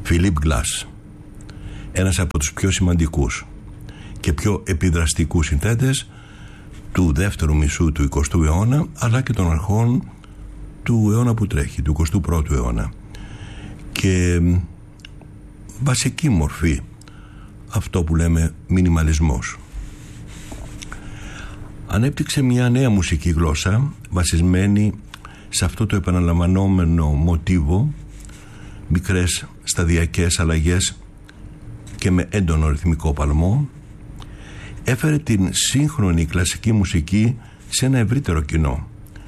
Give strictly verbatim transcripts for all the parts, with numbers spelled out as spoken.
Philip Glass, ένας από τους πιο σημαντικούς και πιο επιδραστικούς συνθέτες του δεύτερου μισού του εικοστού αιώνα, αλλά και των αρχών του αιώνα που τρέχει, του εικοστού πρώτου αιώνα. Και βασική μορφή αυτό που λέμε μινιμαλισμός. Ανέπτυξε μια νέα μουσική γλώσσα βασισμένη σε αυτό το επαναλαμβανόμενο μοτίβο, μικρές σταδιακές αλλαγές και με έντονο ρυθμικό παλμό. Έφερε την σύγχρονη κλασική μουσική σε ένα ευρύτερο κοινό.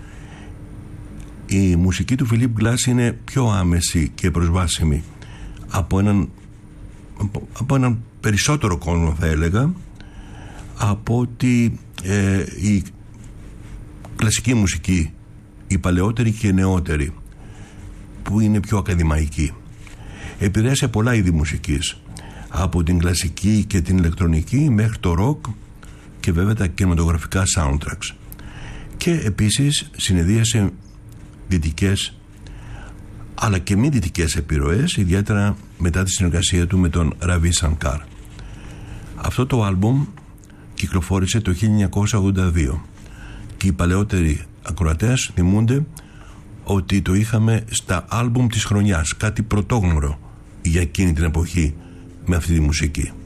Η μουσική του Philip Glass είναι πιο άμεση και προσβάσιμη από έναν, από, από έναν περισσότερο κόσμο, θα έλεγα, από ότι ε, η κλασική μουσική, η παλαιότερη και η νεότερη, που είναι πιο ακαδημαϊκή. Επηρέασε πολλά είδη μουσικής, από την κλασική και την ηλεκτρονική μέχρι το ροκ και βέβαια τα κινηματογραφικά soundtracks. Και επίσης συνεδρίασε δυτικές αλλά και μη δυτικές επιρροές, ιδιαίτερα μετά τη συνεργασία του με τον Ravi Shankar. Αυτό το άλμπουμ κυκλοφόρησε το χίλια εννιακόσια ογδόντα δύο και οι παλαιότεροι ακροατές θυμούνται ότι το είχαμε στα άλμπουμ της χρονιάς, κάτι πρωτόγνωρο για εκείνη την εποχή με αυτή τη μουσική.